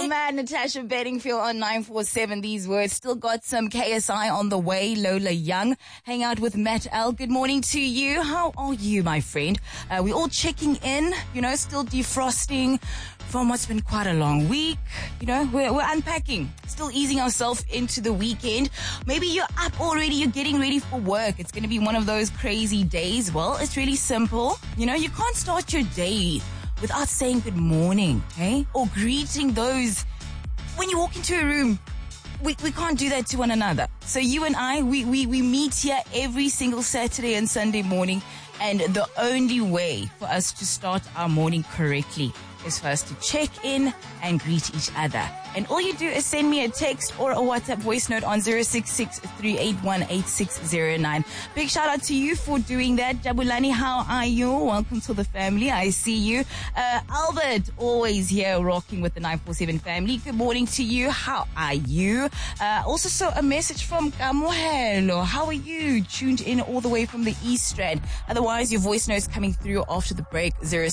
Oh man, Natasha Bedingfield on 947. These words. Still got some KSI on the way. Lola Young. Hang out with Matt L. Good morning to you. How are you, my friend? We all checking in, still defrosting from what's been quite a long week. We're unpacking, still easing ourselves into the weekend. Maybe you're up already, you're getting ready for work. It's going to be one of those crazy days. Well, it's really simple. You can't start your day without saying good morning, or greeting those when you walk into a room. We can't do that to one another. So you and I, we meet here every single Saturday and Sunday morning, and the only way for us to start our morning correctly is for us to check in and greet each other. And all you do is send me a text or a WhatsApp voice note on 066-381-8609. Big shout out to you for doing that. Jabulani, how are you? Welcome to the family. I see you. Albert, always here rocking with the 947 family. Good morning to you. How are you? Also saw a message from Kamohelo. How are you? Tuned in all the way from the East Rand. Otherwise, your voice notes coming through after the break.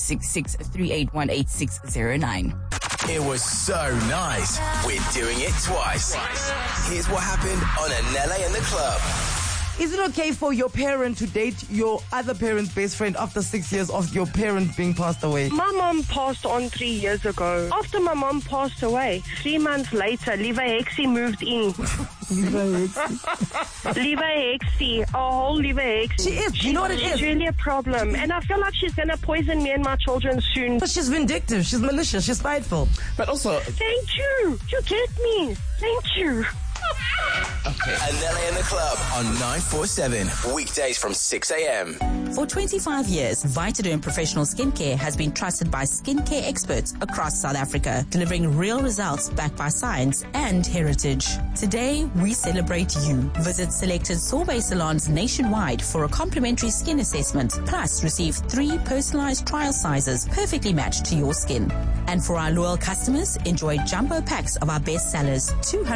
066-381-8609. It was so nice. We're doing it twice. Here's what happened on Anele in the Club. Is it okay for your parent to date your other parent's best friend after 6 years of your parent being passed away? My mom passed on 3 years ago. After my mom passed away, 3 months later, Liva Hexie moved in. Liva Hexie, a whole Liva Hexie. She is. You know what it is? It's really a problem. And I feel like she's going to poison me and my children soon. But she's vindictive. She's malicious. She's spiteful. But also... Thank you. You get me. Thank you. Okay. Anele in the Club on 947. Weekdays from 6 a.m. For 25 years, Vitaderm Professional Skincare has been trusted by skincare experts across South Africa, delivering real results backed by science and heritage. Today, we celebrate you. Visit selected Sorbet salons nationwide for a complimentary skin assessment, plus receive 3 personalized trial sizes perfectly matched to your skin. And for our loyal customers, enjoy jumbo packs of our best sellers,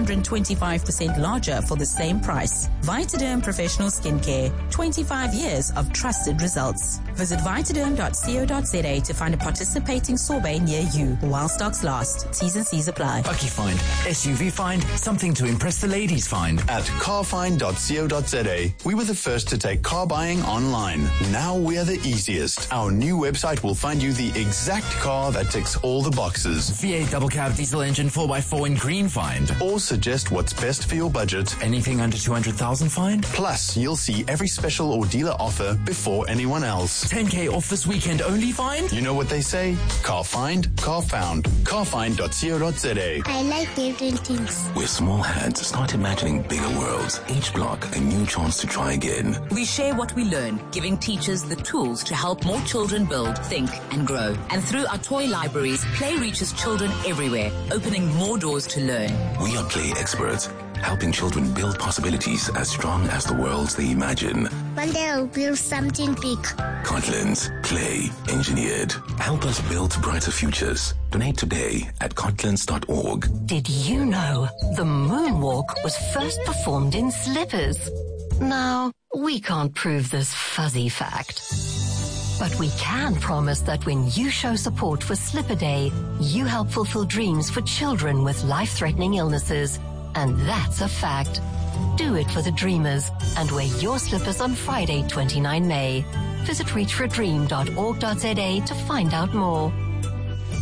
225% larger for the same price. Vitaderm Professional Skincare, 25 years of trusted results. Visit vitaderm.co.za to find a participating sorbet near you. While stocks last, T's and C's apply. Bucky Find, SUV Find, something to impress the ladies find. At carfind.co.za, we were the first to take car buying online. Now we're the easiest. Our new website will find you the exact car that ticks all the boxes. V8 double cab diesel engine 4x4 in green find. Or suggest what's best for your budget. Anything under 200,000 find. Plus, you'll see every special or dealer offer before anyone else. 10K off this weekend only find. You know what they say? Car find, car found. Carfind.co.za. I like different things. With small hands, start imagining bigger worlds. Each block, a new chance to try again. We share what we learn, giving teachers the tools to help more children build, think, and grow. And through our toy libraries, play reaches children everywhere, opening more doors to learn. We are play experts, helping children build possibilities as strong as the worlds they imagine. One day I'll build something big. Cortland's Play Engineered. Help us build brighter futures. Donate today at cortlands.org. Did you know the moonwalk was first performed in slippers? Now, we can't prove this fuzzy fact. But we can promise that when you show support for Slipper Day, you help fulfill dreams for children with life-threatening illnesses. And that's a fact. Do it for the dreamers and wear your slippers on Friday, 29 May. Visit reachforadream.org.za to find out more.